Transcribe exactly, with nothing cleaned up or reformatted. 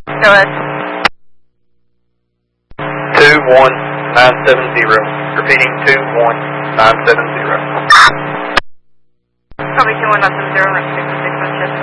Go ahead. two one nine seven zero. Repeating, two one nine seven zero. Copy two one nine seven zero, like sixty-six on shift.